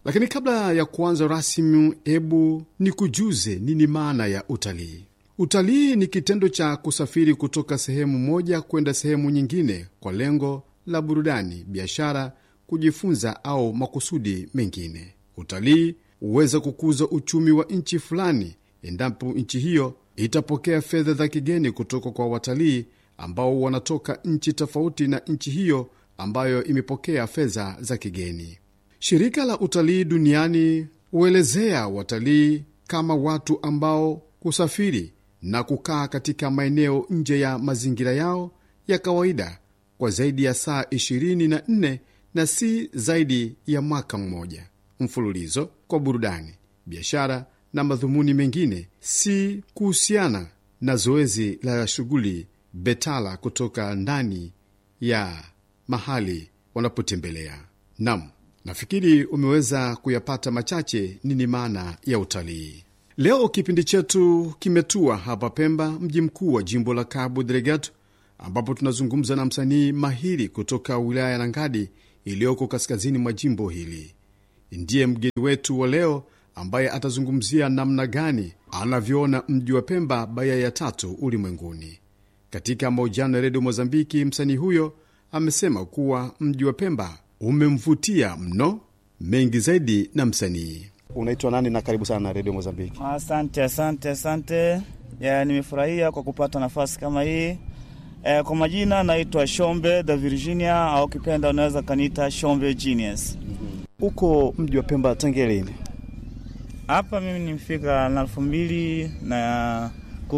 Lakini kabla ya kuanza rasmi, hebu nikujuze nini maana ya utalii. Utalii ni kitendo cha kusafiri kutoka sehemu moja kwenda sehemu nyingine kwa lengo la burudani, biashara, kujifunza au makusudi mengine. Utalii huweza kukuza uchumi wa nchi fulani endapo nchi hiyo itapokea fedha za kigeni kutoka kwa watalii ambao wanatoka nchi tofauti na nchi hiyo ambayo imepokea fedha za kigeni. Shirika la utalii duniani huelezea watalii kama watu ambao kusafiri na kukaa katika maeneo nje ya mazingira yao ya kawaida kwa zaidi ya saa 24 na si zaidi ya mwaka mmoja mfululizo kwa burudani, biashara na madhumuni mengine, si kuhusiana na zoezi la shughuli betala kutoka ndani ya mahali wanapotembelea. Naam, nafikiri umeweza kuyapata machache nini maana ya utalii. Leo kipindi chetu kimetua hapa Pemba, mji mkuu wa jimbo la Cabo Delgado, ambapo tunazungumza na msanii mahiri kutoka wilaya ya Nangadi iliyoko kaskazini mwa jimbo hili. Ndiye mgeni wetu wa leo ambaye atazungumzia namna gani anavyoona mji wa Pemba baya ya tatu ulimwenguni. Katika mahojiano ya redio Mozambiki, msanii huyo amesema kuwa mji wa Pemba umemvutia mno. Mengi zaidi na msanii. Unaitwa nani na karibu sana na redio Mozambiki? Asante. Nimefurahia kwa kupata nafasi kama hii. Kwa majina naitwa Shombe da Virginia, au kipenda unaweza kaniita Shombe Genius. Uko mji wa Pemba tangu lini? Hapa mimi nimefika na 2019.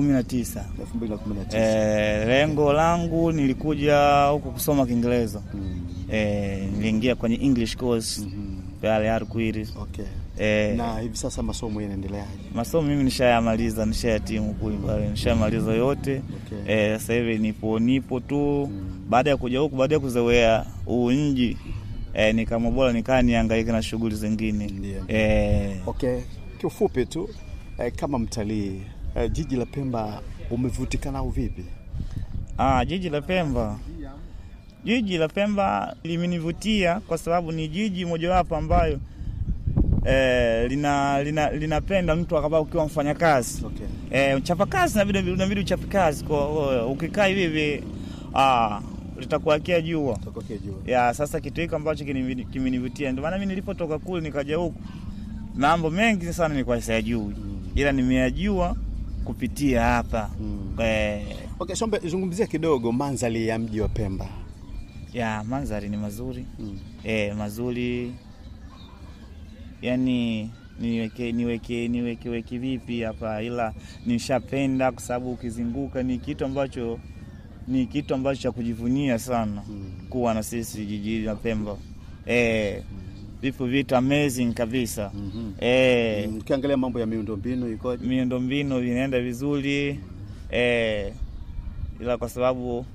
2019. Lengo langu nilikuja huko kusoma Kiingereza. Niliingia kwenye English course pale Arquiri. Okay. Na hivi sasa masomo yanaendeleaje? Masomo mimi nishayamaliza, nishayatimu kule pale, nishamaliza yote. Okay. Sasa hivi nipo tu. Baada ya kuja huko, baada ya kuzoea uunji, nikama bora nikaa nihangaike na shughuli zingine. Okay. Kiufupi tu, kama mtalii, jiji la Pemba umevutikana au vipi? Jiji la Pemba limenivutia kwa sababu ni jiji mojawapo ambayo linapenda mtu akaba ukiwa mfanyakazi. Okay. Uchapa kazi inabidi uchape kazi, kwa ukikaa hivi litakuakia jua. Ya sasa kitu hiki ambacho kimenivutia, ndio maana mimi nilipotoka kule nikaja huku, mambo mengi sana nilikuwa siyajui, ila nimeyajua kupitia hapa. Okay, Shombe, zungumzia kidogo mandhari ya mji wa Pemba. Ya, mandhari ni mazuri. Mazuri. Yani niweke vipi hapa, ila nishapenda kwa sababu ukizunguka ni kitu ambacho cha kujivunia sana kuwa na sisi jiji la Pemba. Vipo vitu amazing kabisa. Ukiangalia mambo ya miundombinu ikoje? Miundombinu inaenda vizuri. Ila kwa sababu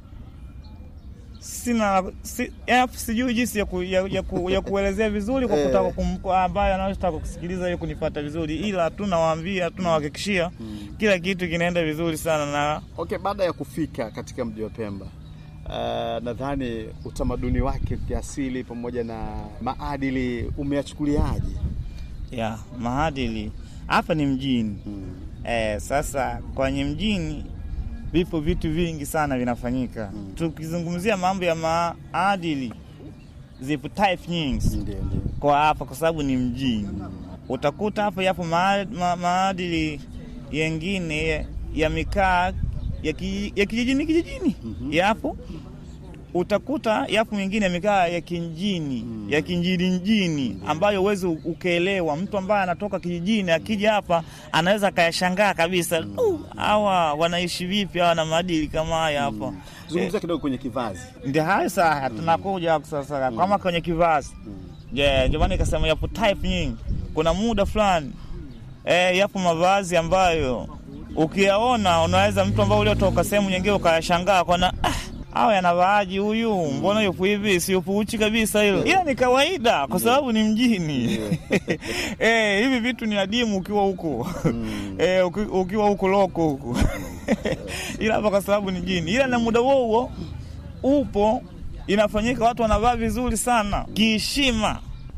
sijui jinsi ya kuelezea vizuri kwa kutaka ambaye anataka kusikiliza hiyo kunipata vizuri, ila tunawaambia, tunawahakikishia kila kitu kinaenda vizuri sana na okay. Baada ya kufika katika mji wa Pemba, nadhani utamaduni wake kiasili pamoja na maadili umeyachukuliaje? Ya, maadili hapa ni mjini. Sasa kwenye mjini vipo vitu vingi sana vinafanyika. Tukizungumzia mambo ya maadili, zipo type nyingi. Kwa hapa kwa sababu ni mjini. Utakuta hapo yapo maadili yengine ya mikaa ya kijijini. Yapo. Utakuta yapo mengine mikaa ya kijijini, ya kijijini ambayo uweze ukaelewa. Mtu ambaye anatoka kijijini akija hapa anaweza kayashangaa kabisa. Hawa wanaishi vipi, hawa na maadili kama haya hapa. Zungumza kidogo kwenye kivazi. Ndio hayo sasa tunakuja sasa kama kwenye kivazi. Ndio maana nikasema yapo type nyingi. Kuna muda fulani yapo mavazi ambayo ukiyaona unaweza mtu ambaye uliotoka sehemu nyingine ukayashangaa kwa hao yanavaaji huyu, mbona yupo hivi, si yupo uchi kabisa hilo. Ila ni kawaida kwa sababu ni mjini. Hivi vitu ni adimu ukiwa huko. Ukiwa huko loko huko. Ila hapa kwa sababu ni mjini. Ila na muda huo upo inafanyika, watu wanavaa vizuri sana kiheshima.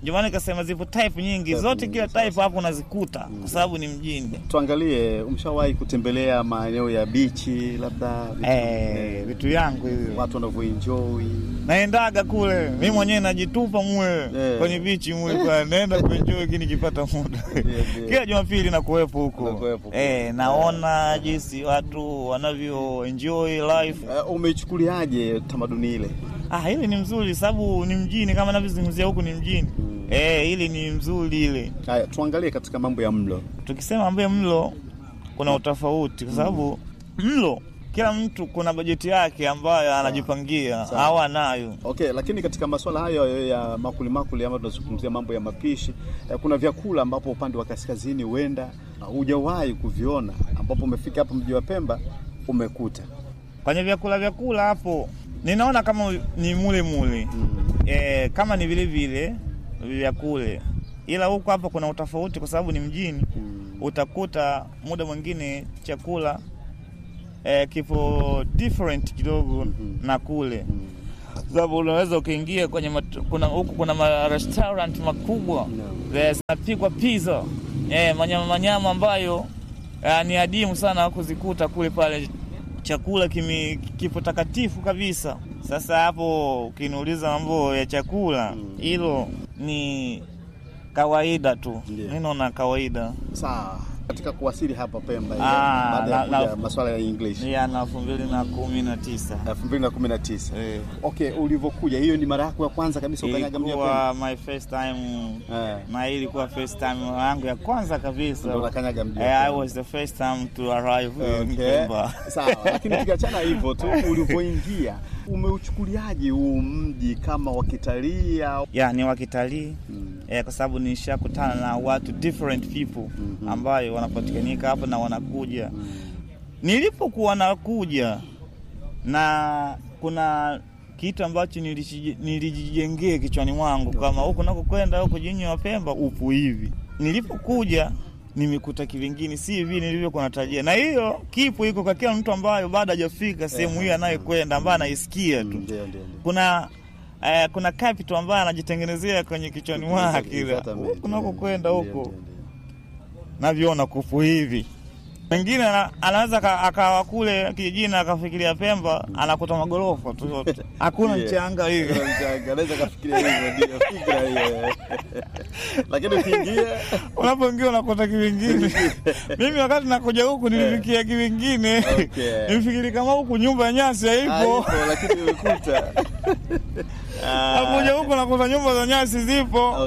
Ndio maana nikasema zipo type nyingi, zote kila type hapo unazikuta kwa sababu ni mjini. Tuangalie, umeshawahi kutembelea maeneo ya bichi labda vitu yangu hivyo. Watu wanavyoenjoy. Naendaga kule. Mimi mwenyewe najitupa mwe kwenye bichi mwe kwa naenda kuenjoy kini nikipata muda. Kila Jumapili na kuwepo huko. Naona jinsi watu wanavyo enjoy life. Umeichukuliaje tamaduni ile? Hili ni mzuri sababu ni mjini kama ninavyozungumzia huku ni mjini. Hili ni mzuri ile. Haya, tuangalie katika mambo ya mlo. Tukisema mambo ya mlo kuna utofauti kwa sababu mlo kila mtu kuna bajeti yake ambayo anajipangia au anayo. Okay, lakini katika masuala hayo ya makuli ama tunazungumzia mambo ya mapishi, kuna vyakula ambapo upande wa kaskazini huenda hujawahi kuviona ambapo umefika hapa mji wa Pemba umekuta. Kwenye vyakula hapo ninaona kama ni mule. Kama ni vile vyakula. Ila huko hapa kuna utofauti kwa sababu ni mjini. Utakuta muda mwingine chakula kipo different kidogo na kule. Sababu unaweza ukiingia kwenye kuna restaurant makubwa. Zinapikwa pizza. Manyama ambayo ni adimu sana kuzikuta kule pale. Chakula kipo takatifu kabisa. Sasa hapo ukiniuliza mambo ya chakula, hilo ni kawaida tu. Mimi naona kawaida. Sawa. Katika kuwasili hapa Pemba baada ya masuala ya English. Na 2019. 2019. Okay, ulivyokuja hiyo ni mara yako ya kwanza kabisa ukanyaga mji wa Pemba? Ilikuwa my first time. Na ilikuwa first time yangu ya kwanza kabisa. Ndio unakanyaga mji wa Pemba. I was the first time to arrive in Pemba. Sawa, lakini tukiachana hivyo tu ulivyoingia, umeuchukuliaje huu mji kama wa kitalii au? Ni wa kitalii. Kwa sababu nishakutana na watu different people ambayo wanapatikanika hapa na wanakuja. Nilipokuwa nakuja na kuna kitu ambacho nilijijengea kichwani mwangu kama huko nako kwenda huko jini wa Pemba upo hivi. Nilipokuja nimekuta kivingine si hivi nilivyokuwa natarajia. Na hiyo kipo iko kwa kila mtu ambayo bado hajafika sehemu hiyo anayekwenda ambaye anaisikia tu. Kuna capital ambayo anajitengenezea kwenye kichwani mwake. Kunako kwenda huko naviona kufu hivi. Wengine anaweza akawa kule kijijini akafikiria Pemba anakuta magorofa tu yote. Hakuna mchanga hivi. Anaweza kafikiria hivyo ndio fikra hiyo. Lakini ukiingia unapoingia unakuta kivingine. Mimi wakati nakuja huku nilifikia kivingine. Nilifikiri kama huku nyumba ya nyasi haipo. Lakini umekuta. Nakuja huku nakuta nyumba za nyasi zipo.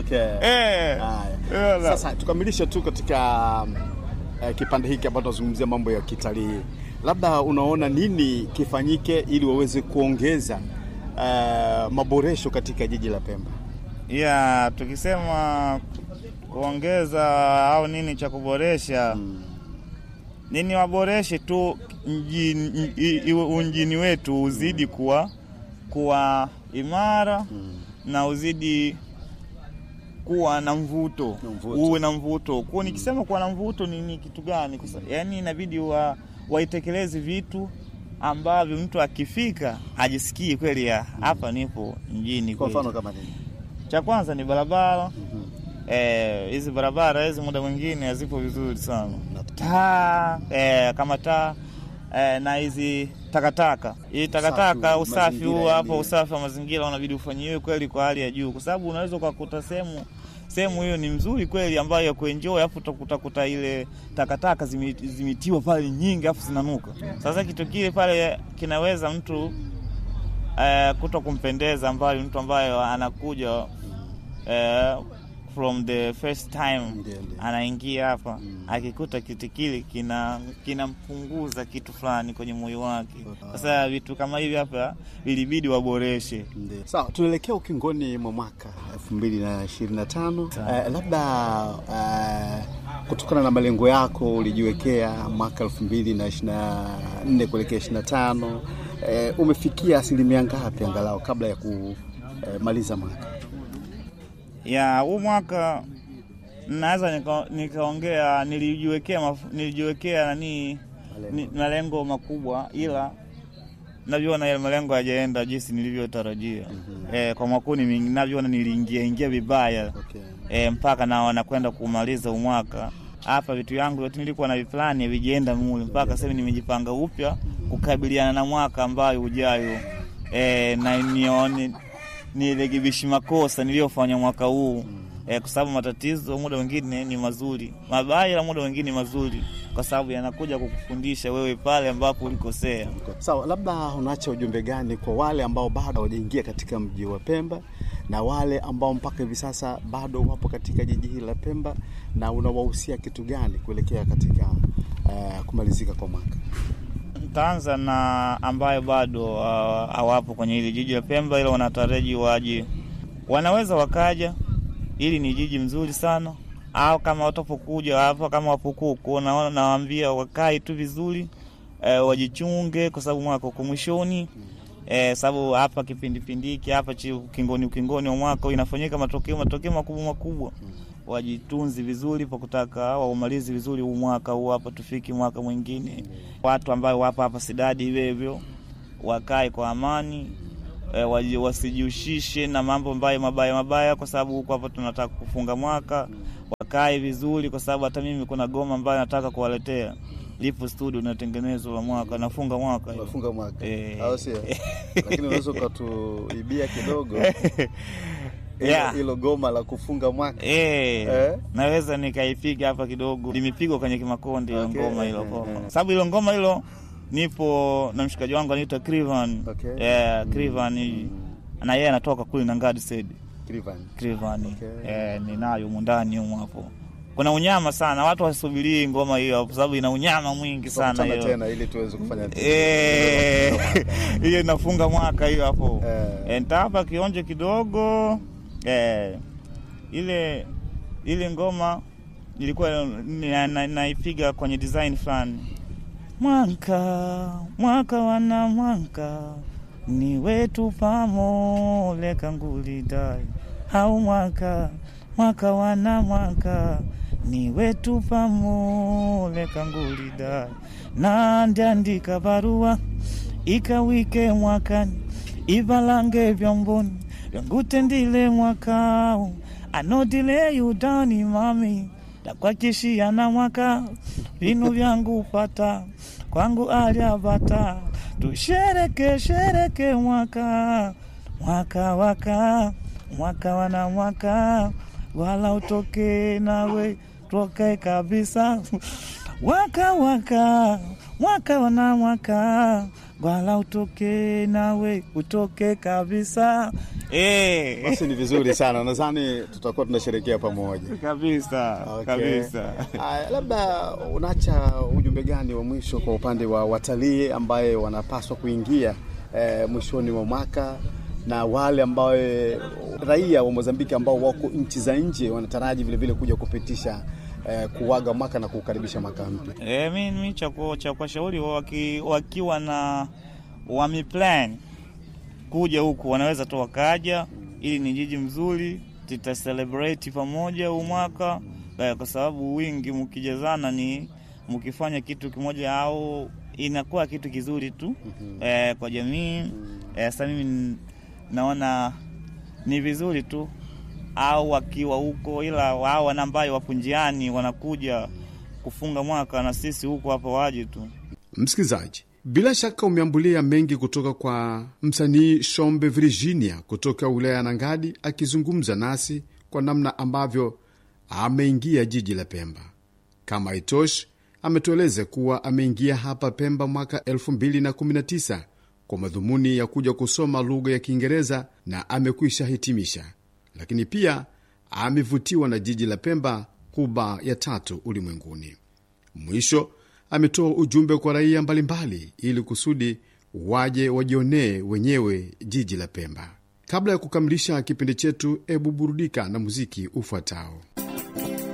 Sasa tukamilishe tu katika kipande hiki ambapo tunazungumzia mambo ya kitalii. Labda unaona nini kifanyike ili waweze kuongeza maboresho katika jiji la Pemba? Tukisema kuongeza au nini cha kuboresha, nini waboreshe tu mjini wetu uzidi kuwa imara na uzidi kuwa na mvuto. Uwe na mvuto. Kwa nikisema kuwa na mvuto ni kitu gani? Yaani inabidi waitekeleze vitu ambavyo mtu akifika ajisikie kweli hapa nipo mjini. Kwa mfano kama nini? Cha kwanza ni barabara. Hizi barabara hizi muda mwingine hazipo vizuri sana. Kama taa na hizi takataka. Hii takataka usafi huu hapa, usafi wa mazingira unabidi ufanyiwe kweli kwa hali ya juu kwa sababu unaweza kukuta sehemu hiyo ni mzuri kweli ambayo ya kuenjoy afu utakuta ile takataka zimetiwa pale nyingi afu zinanuka. Sasa kitu kile pale kinaweza mtu kutokumpendeza ambaye mtu ambaye anakuja from the first time anaingia hapa akikuta kitu kile kinampunguza kitu fulani kwenye moyo wake. Sasa vitu kama hivi hapa vilibidi waboreshe. Sawa, tunaelekea ukingoni mwa mwaka 2025. Labda kutokana na malengo yako ulijiwekea mwaka 2024 kuelekea 25, umefikia asilimia ngapi angalau kabla ya kumaliza mwaka? Huu mwaka naweza nikaongea nilijiwekea malengo makubwa, ila navyoona yale malengo hayajaenda jinsi nilivyotarajia. Kwa makuni mingi navyoona niliingia vibaya. Mpaka nakwenda kumaliza mwaka. Hapa vitu yangu yote nilikuwa na viplani vijienda mule, mpaka sasa nimejipanga upya kukabiliana na mwaka ambayo ujayo. Na nione nirekebishe makosa niliyofanya mwaka huu. Kwa sababu matatizo muda mwingine ni mazuri, mabaya muda mwingine ni mazuri, kwa sababu yanakuja kukufundisha wewe pale ambapo ulikosea. Sawa, labda unaacha ujumbe gani kwa wale ambao bado hawajaingia katika mji wa Pemba na wale ambao mpaka hivi sasa bado wapo katika jiji hili la Pemba, na unawahusia kitu gani kuelekea katika kumalizika kwa mwaka? Nitaanza na ambayo bado hawapo kwenye hili jiji la Pemba, ila wanataraji waje. Wanaweza wakaja, ili ni jiji mzuri sana. Au kama watapokuja hapa, kama wapokuwa nawaambia wakae tu vizuri, wajichunge kwa sababu mwaka uko mwishoni. Sababu hapa kipindi hiki hapa ukingoni wa mwaka inafanyika matokeo makubwa. Wajitunzi vizuri kwa kutaka waumalizi vizuri huu mwaka huu hapa, tufiki mwaka mwingine. Watu ambao wapo hapa Sidadi hivyo wakae kwa amani, wasijihusishe na mambo mabaya, kwa sababu huko hapa tunataka kufunga mwaka. Wakae vizuri, kwa sababu hata mimi kuna goma ambayo nataka kuwaletea. Lipo studio natengenezwa la mwaka, nafunga mwaka. Nafunga mwaka. Au sio? Lakini unaweza kutuibia kidogo. Hilo goma la kufunga mwaka. Naweza nikaipiga hapa kidogo. Limepigwa kwenye Kimakonde ngoma hilo. Sababu hilo ngoma hilo nipo na mshikaji wangu anaitwa Krivan. Krivan na yeye anatoka kule na Ngadi said. Krivan. Ninayo mundani huko hapo. Kuna unyama sana, watu wasubiri ngoma hiyo kwa sababu ina unyama mwingi sana hiyo. Tena ili tuweze kufanya hiyo inafunga mwaka hiyo hapo. Nitapa kionje kidogo. Ile ngoma nilikuwa naipiga kwenye design fulani. Mwaka wana mwaka ni wetu pamole kangulidai. Hau mwaka wana mwaka ni wetu pamole kangulidai. Na ndiandika barua ikawike mwakani, ibalange vyomboni vyangutendile mwakao. Anodile yudani mami kwa kishia na mwaka vinu vyangu pata kwangu aliabata. Tushereke mwaka wana mwaka wala utoke nawe toke kabisa. Mwaka wana mwaka wala utoke nawe utoke kabisa. Basi ni vizuri sana. Nadhani tutakuwa tunasherehekea pamoja. Kabisa. Labda unaacha ujumbe gani wa mwisho kwa upande wa watalii ambaye wanapaswa kuingia mwishoni mwa mwaka, na wale ambao raia wa Mozambiki ambao wako nchi za nje wanataraji vile vile kuja kupitisha kuaga mwaka na kukaribisha mwaka mpya? Mimi cha kuwashauri wakiwa na wameplan kuja huku wanaweza tu wakaja, ili ni jiji mzuri, tuta celebrate pamoja huu mwaka. Kwa sababu wingi mkijazana ni mkifanya kitu kimoja au inakuwa kitu kizuri tu kwa jamii. Sasa mimi naona ni vizuri tu au wakiwa huko, ila wao ambayo wapo njiani wanakuja kufunga mwaka na sisi huko hapa waje tu. Msikilizaji, bila shaka umeambulia mengi kutoka kwa msanii Shombe Virginia kutoka wilaya ya Nangadi, akizungumza nasi kwa namna ambavyo ameingia jiji la Pemba. Kama itoshi, ametueleza kuwa ameingia hapa Pemba mwaka 2019 kwa madhumuni ya kuja kusoma lugha ya Kiingereza na amekwisha hitimisha. Lakini pia amevutiwa na jiji la Pemba, kuba ya 3 ulimwenguni. Mwisho ametoa ujumbe kwa raia mbalimbali ili kusudi waje wajionee wenyewe jiji la Pemba. Kabla ya kukamilisha kipindi chetu, burudika na muziki ufuatao.